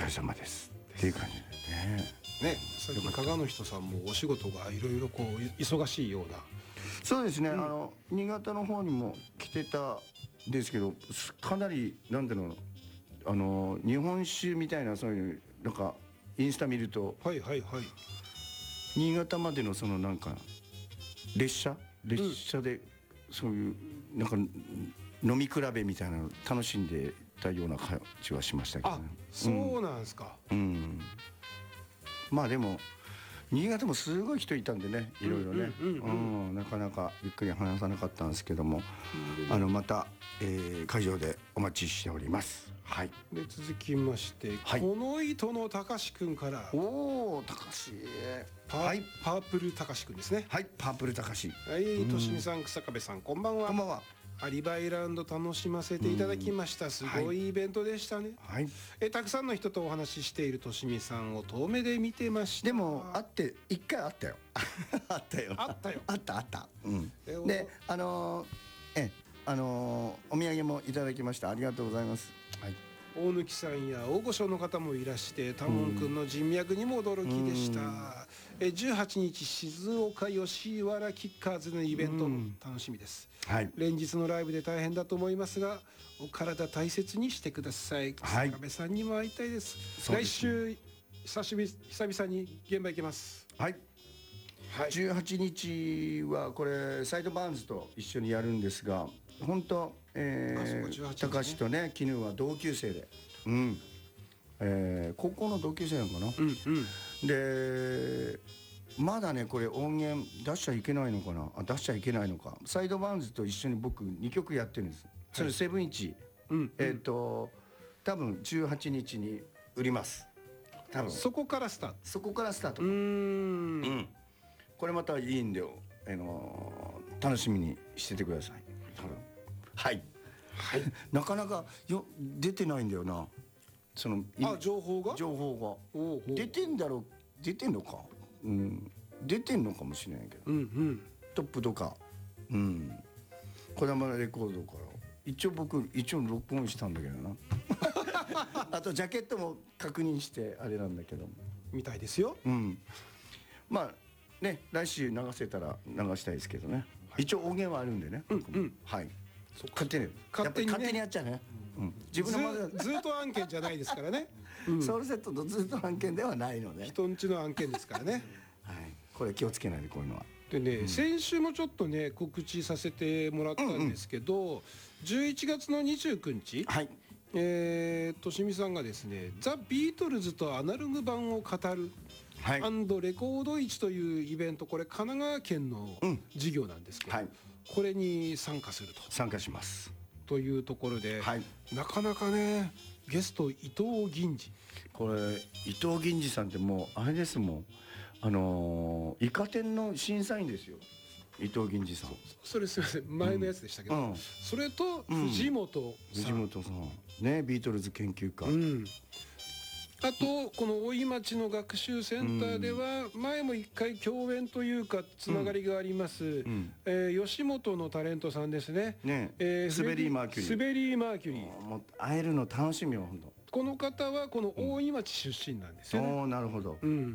疲れ様ですっていう感じですね。 最近加賀の人さんもお仕事がいろいろこう忙しいような。 そうですね、新潟の方にも来てたんですけど、かなりなんだろう、日本酒みたいな、そういうなんかインスタ見ると、 はいはいはい。 新潟までのそのなんか列車でそういうなんか飲み比べみたいなの楽しんでたような感じはしましたけどね。 そうなんですか。 まあでも新潟もすごい人いたんでね、いろいろね、なかなかゆっくり話さなかったんですけども、また、会場でお待ちしております。はい。 で続きまして、この糸のたかしくんから。 おお、たかし。 はい。パープルたかしくんですね。 はい、パープルたかし。 はい、としみさん、草壁さん、こんばんは。 こんばんは。 アリバイランド楽しませていただきました。すごいイベントでしたね。 はい。 たくさんの人とお話ししているとしみさんを遠目で見てました。 でも会って一回会ったよ。あったよ。あった。で、お土産もいただきました。ありがとうございます。はい。 大貫さんや大御所の方もいらして、多聞くんの人脈にも驚きでした。18日静岡吉原キッカーズのイベント楽しみです。はい、連日のライブで大変だと思いますが、お体大切にしてください。草壁さんにも会いたいです。来週久々に現場行けます。はい。 18日はこれサイドバーンズと一緒にやるんですが、本当高橋とね、絹は同級生で、高校の同級生なのかな。でまだねこれ音源出しちゃいけないのかな、出しちゃいけないのか。サイドバーンズと一緒に僕2曲やってるんです。それセブンイチ、多分18日に売ります。多分そこからスタート。 これまたいいんで、楽しみにしててください。多分はいなかなか出てないんだよな、その情報が出てんのか、出てんのかもしれないけど、トップとか、児玉レコードから一応録音したんだけどなあとジャケットも確認してあれなんだけどみたいですよ。 まあね、来週流せたら流したいですけどね。一応音源はあるんでね。はい。勝手にやっちゃうね。 自分のずっと案件じゃないですからね。 ソウルセットとずっと案件ではないので。 人んちの案件ですからね。 はい。これ気をつけないで、こういうのは。 でね、先週もちょっとね告知させてもらったんですけど、11月の29日、としみさんがですね、ザ・ビートルズとアナログ版を語る。レコード市というイベント、これ神奈川県の事業なんですけど、これに参加しますというところで、なかなかねゲスト伊藤銀次、 これ伊藤銀次さんってもうあれですもん、イカ天の審査員ですよ、伊藤銀次さん。 それすみません、前のやつでしたけど、それと藤本さんね、ビートルズ研究家、 あとこの大井町の学習センターでは前も一回共演というかつながりがあります、吉本のタレントさんですね。 スベリーマーキュリー。もう会えるの楽しみよ本当。この方はこの大井町出身なんですよね。 なるほど。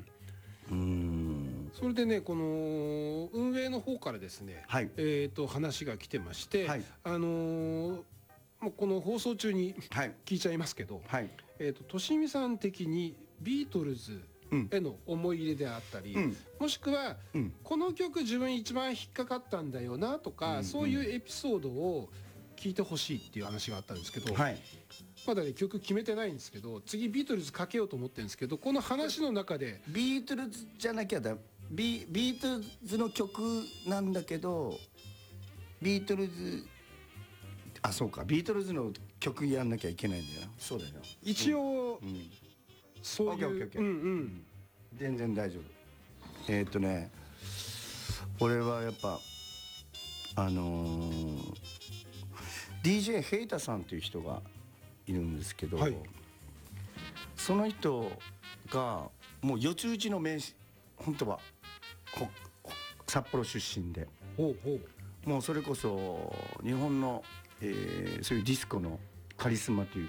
それでね、この運営の方からですね、話が来てまして、もうこの放送中に聞いちゃいますけど、としみさん的にビートルズへの思い入れであったり、もしくはこの曲自分一番引っかかったんだよなとか、そういうエピソードを聞いてほしいっていう話があったんですけど、まだね曲決めてないんですけど、次ビートルズかけようと思ってるんですけど、この話の中でビートルズじゃなきゃビートルズの曲なんだけど、ビートルズそうか、ビートルズの曲やんなきゃいけないんだよな。そうだよ一応、そういう全然大丈夫。俺はやっぱDJ ヘイタさんっていう人がいるんですけど、その人がもう四つ打ちの名士、本当は札幌出身で、もうそれこそ日本のそういうディスコのカリスマという